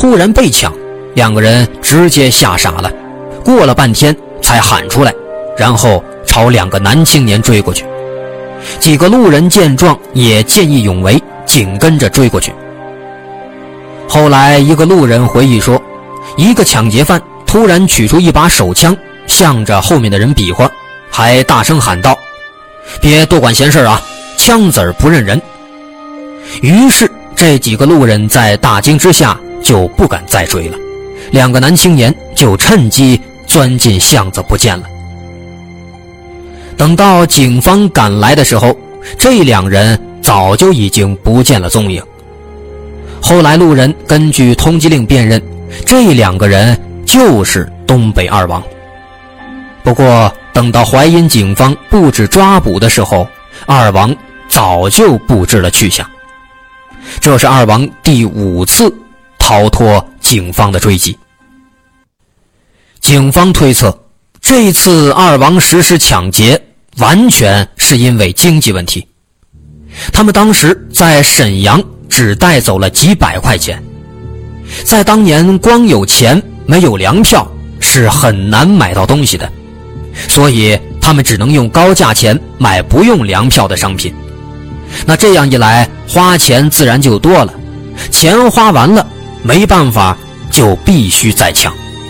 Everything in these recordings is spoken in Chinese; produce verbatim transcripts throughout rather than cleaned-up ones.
突然被抢，两个人直接吓傻了，过了半天才喊出来，然后朝两个男青年追过去。几个路人见状也见义勇为，紧跟着追过去。后来一个路人回忆说，一个抢劫犯突然取出一把手枪，向着后面的人比划，还大声喊道：别多管闲事啊，枪子儿不认人。于是这几个路人在大惊之下就不敢再追了，两个男青年就趁机钻进巷子不见了。等到警方赶来的时候，这两人早就已经不见了踪影。后来路人根据通缉令辨认，这两个人就是东北二王。不过等到淮阴警方布置抓捕的时候，二王早就不知了去向。这是二王第五次逃脱警方的追击。警方推测，这次二王实施抢劫完全是因为经济问题。他们当时在沈阳只带走了几百块钱，在当年光有钱没有粮票是很难买到东西的，所以他们只能用高价钱买不用粮票的商品。那这样一来，花钱自然就多了，钱花完了，没办法，就必须再抢。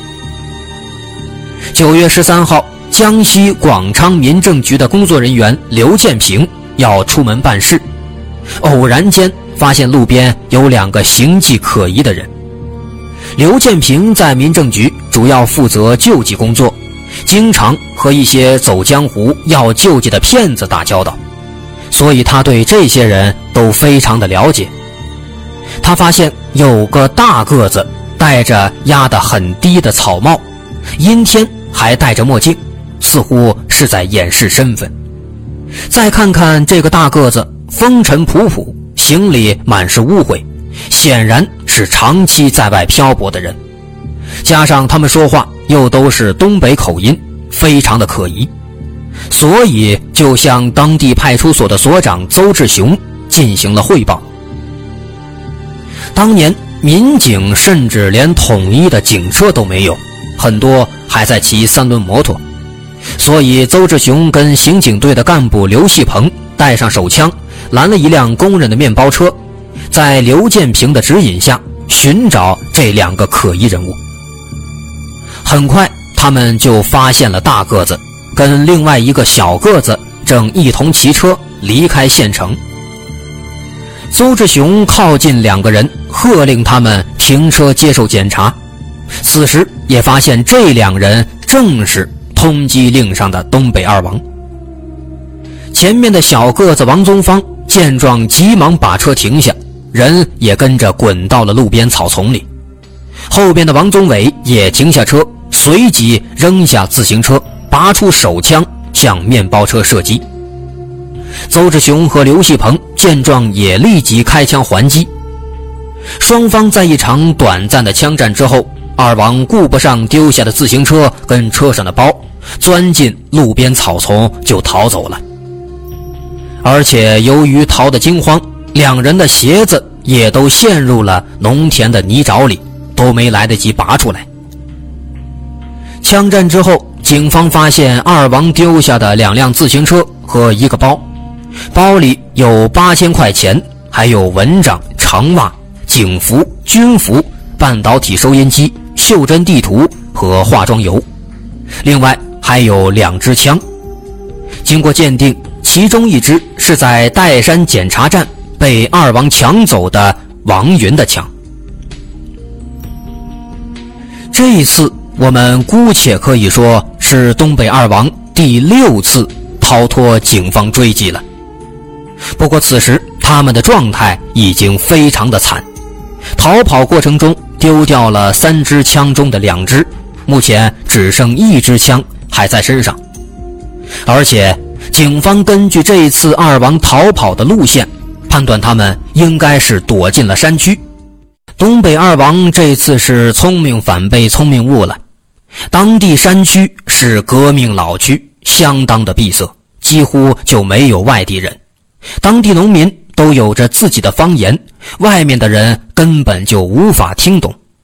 九月十三号，江西广昌民政局的工作人员刘建平要出门办事，偶然间发现路边有两个形迹可疑的人。刘建平在民政局主要负责救济工作，经常和一些走江湖要救济的骗子打交道，所以他对这些人都非常的了解。他发现有个大个子戴着压得很低的草帽，阴天还戴着墨镜，似乎是在掩饰身份。再看看这个大个子，风尘仆仆，行李满是污秽，显然是长期在外漂泊的人，加上他们说话又都是东北口音，非常的可疑，所以就向当地派出所的所长邹志雄进行了汇报。当年民警甚至连统一的警车都没有，很多还在骑三轮摩托，所以邹志雄跟刑警队的干部刘细鹏带上手枪，拦了一辆工人的面包车，在刘建平的指引下寻找这两个可疑人物。很快他们就发现了大个子跟另外一个小个子正一同骑车离开县城。邹志雄靠近两个人，喝令他们停车接受检查。此时也发现这两人正是通缉令上的东北二王。前面的小个子王宗芳见状急忙把车停下，人也跟着滚到了路边草丛里。后边的王宗伟也停下车，随即扔下自行车，拔出手枪向面包车射击。邹志雄和刘细鹏见状也立即开枪还击。双方在一场短暂的枪战之后，二王顾不上丢下的自行车跟车上的包，钻进路边草丛就逃走了。而且由于逃得惊慌，两人的鞋子也都陷入了农田的泥沼里，都没来得及拔出来。枪战之后，警方发现二王丢下的两辆自行车和一个包，包里有八千块钱，还有蚊帐、长袜、警服、军服、半导体收音机、袖珍地图和化妆油，另外还有两支枪。经过鉴定，其中一支是在岱山检查站被二王抢走的王云的枪。这一次我们姑且可以说是东北二王第六次逃脱警方追击了。不过此时他们的状态已经非常的惨，逃跑过程中丢掉了三支枪中的两支，目前只剩一支枪还在身上。而且警方根据这一次二王逃跑的路线，判断他们应该是躲进了山区。东北二王这次是聪明反被聪明误了，当地山区是革命老区，相当的闭塞，几乎就没有外地人，当地农民都有着自己的方言，外面的人根本就无法听懂。